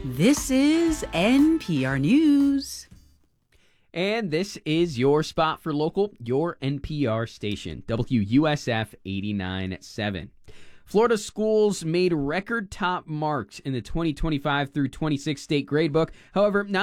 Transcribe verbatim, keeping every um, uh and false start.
This is N P R News. And this is your spot for local, your N P R station, W U S F eighty-nine point seven. Florida schools made record top marks in the twenty twenty-five through twenty-six state gradebook. However, not